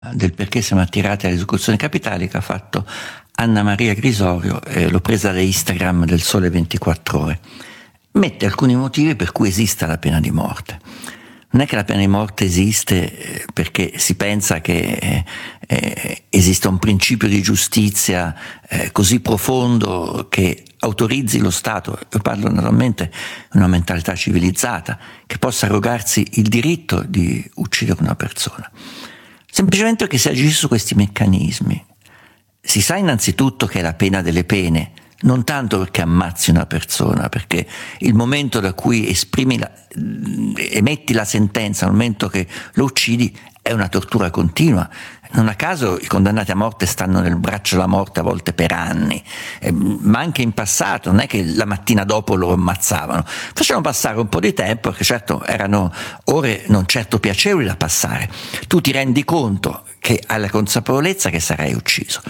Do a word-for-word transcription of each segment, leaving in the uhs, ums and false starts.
del perché siamo attirati alle esecuzioni capitali che ha fatto Anna Maria Grisorio, eh, l'ho presa da Instagram del Sole ventiquattro Ore. Mette alcuni motivi per cui esista la pena di morte. Non è che la pena di morte esiste perché si pensa che eh, esista un principio di giustizia eh, così profondo che autorizzi lo Stato, io parlo naturalmente di una mentalità civilizzata, che possa arrogarsi il diritto di uccidere una persona. Semplicemente perché si agisce su questi meccanismi. Si sa innanzitutto che è la pena delle pene, non tanto perché ammazzi una persona, perché il momento da cui esprimi la, emetti la sentenza, al momento che lo uccidi, è una tortura continua. Non a caso i condannati a morte stanno nel braccio della morte a volte per anni, eh, ma anche in passato, non è che la mattina dopo lo ammazzavano, facevano passare un po' di tempo, perché certo erano ore non certo piacevoli da passare. Tu ti rendi conto che hai la consapevolezza che sarai ucciso.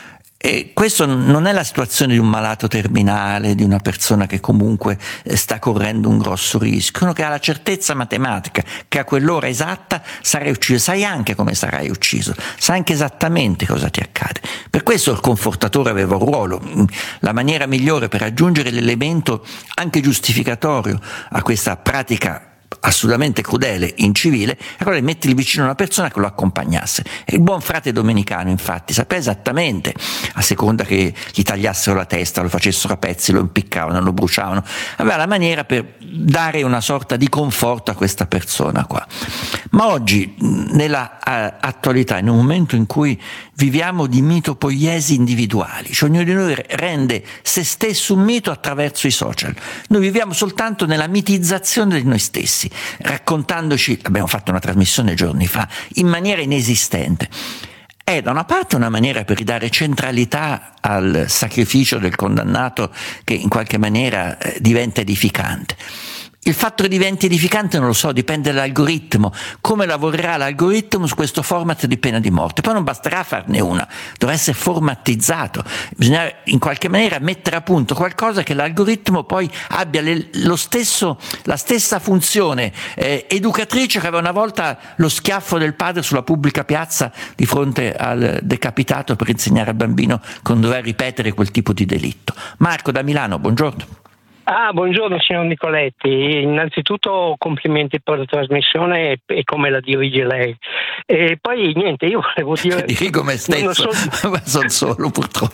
E questo non è la situazione di un malato terminale, di una persona che comunque sta correndo un grosso rischio, uno che ha la certezza matematica che a quell'ora esatta sarai ucciso, sai anche come sarai ucciso, sai anche esattamente cosa ti accade. Per questo il confortatore aveva un ruolo, la maniera migliore per aggiungere l'elemento anche giustificatorio a questa pratica assolutamente crudele, incivile, è quello di metterli vicino a una persona che lo accompagnasse. E il buon frate domenicano, infatti, sapeva esattamente, a seconda che gli tagliassero la testa, lo facessero a pezzi, lo impiccavano, lo bruciavano, aveva la maniera per dare una sorta di conforto a questa persona qua. Ma oggi, nella uh, attualità, in un momento in cui viviamo di mitopoiesi individuali, cioè ognuno di noi rende se stesso un mito attraverso i social, noi viviamo soltanto nella mitizzazione di noi stessi, raccontandoci, abbiamo fatto una trasmissione giorni fa, in maniera inesistente. È da una parte una maniera per ridare centralità al sacrificio del condannato che in qualche maniera eh, diventa edificante. Il fatto che diventi edificante non lo so, dipende dall'algoritmo, come lavorerà l'algoritmo su questo format di pena di morte. Poi non basterà farne una, dovrà essere formatizzato, bisogna in qualche maniera mettere a punto qualcosa che l'algoritmo poi abbia le, lo stesso, la stessa funzione eh, educatrice che aveva una volta lo schiaffo del padre sulla pubblica piazza di fronte al decapitato per insegnare al bambino che non doveva ripetere quel tipo di delitto. Marco da Milano, buongiorno. Ah, buongiorno signor Nicoletti, innanzitutto complimenti per la trasmissione e, e come la dirige lei. E poi niente, io volevo dire... Dirigo me stesso, so... ma sono solo purtroppo,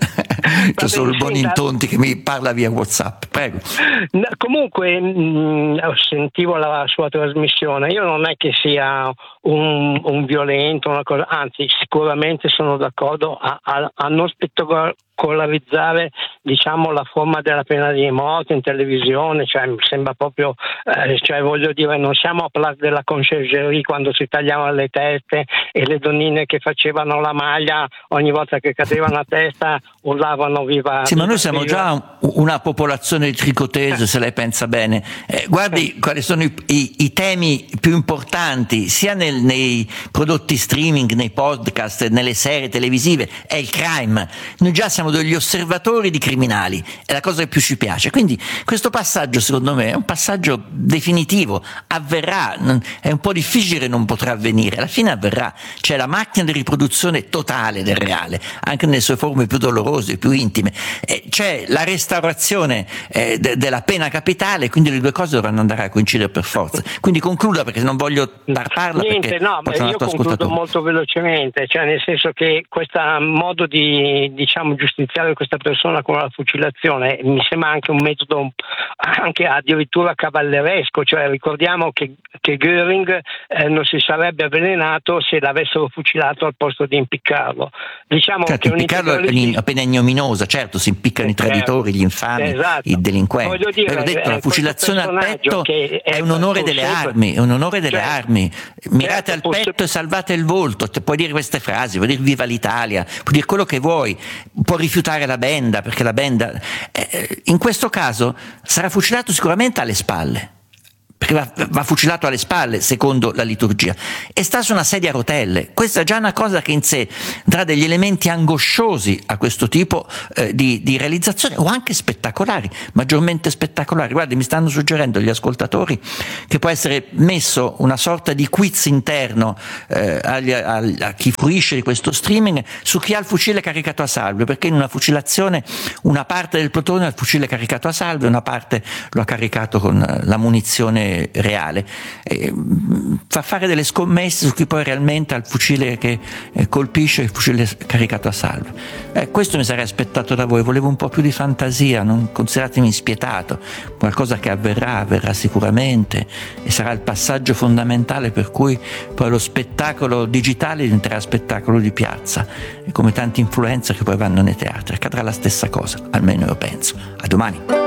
c'è solo il Bonintonti che mi parla via WhatsApp, prego. No, comunque mh, sentivo la sua trasmissione, io non è che sia un, un violento, una cosa, anzi sicuramente sono d'accordo a, a, a non spettacolarizzare, diciamo, la forma della pena di morte in televisione, cioè mi sembra proprio, eh, cioè voglio dire, non siamo a Place della Conciergerie quando si tagliavano le teste e le donnine che facevano la maglia ogni volta che cadeva una testa urlavano viva. Sì, ma noi siamo viva. Già una popolazione di tricotese, eh. se lei pensa bene. Eh, guardi eh. quali sono i, i, i temi più importanti, sia nel, nei prodotti streaming, nei podcast, nelle serie televisive, è il crime. Noi già siamo degli osservatori di criminali, è la cosa che più ci piace. Quindi questo passaggio, secondo me, è un passaggio definitivo, avverrà, è un po' difficile che non potrà avvenire, alla fine avverrà. C'è la macchina di riproduzione totale del reale, anche nelle sue forme più dolorose, più intime. Eh, c'è la restaurazione eh, de- della pena capitale, quindi le due cose dovranno andare a coincidere per forza. Quindi concluda, perché non voglio dar parla. Niente, no, ma io concludo molto velocemente, cioè nel senso che questo modo di, diciamo, giustiziare questa persona con la fucilazione mi sembra anche un metodo anche addirittura cavalleresco, cioè ricordiamo che, che Göring eh, non si sarebbe avvelenato se l'avessero fucilato al posto di impiccarlo. Diciamo certo, che impiccarlo è una pena ignominosa, certo, si impiccano eh, i traditori, gli infami, esatto. i delinquenti. Voglio dire, Però detto, la fucilazione al petto è, è un onore delle armi, è un onore delle certo. armi. Mirate certo, al petto posso... e salvate il volto. Te puoi dire queste frasi, puoi dire viva l'Italia, puoi dire quello che vuoi, puoi rifiutare la benda, perché la benda eh, in questo caso sarà fucilato sicuramente alle spalle, perché va, va fucilato alle spalle secondo la liturgia, e sta su una sedia a rotelle. Questa è già una cosa che in sé dà degli elementi angosciosi a questo tipo eh, di, di realizzazione, o anche spettacolari, maggiormente spettacolari. Guardi, mi stanno suggerendo gli ascoltatori che può essere messo una sorta di quiz interno eh, agli, a, a chi fruisce di questo streaming su chi ha il fucile caricato a salve, perché in una fucilazione una parte del plotone ha il fucile caricato a salve, una parte lo ha caricato con la munizione reale. E fa fare delle scommesse su chi poi realmente ha il fucile che colpisce, il fucile caricato a salve. Eh, questo mi sarei aspettato da voi, volevo un po' più di fantasia, non consideratemi spietato, qualcosa che avverrà, avverrà sicuramente e sarà il passaggio fondamentale per cui poi lo spettacolo digitale diventerà spettacolo di piazza, e come tanti influencer che poi vanno nei teatri accadrà la stessa cosa, almeno io penso. A domani.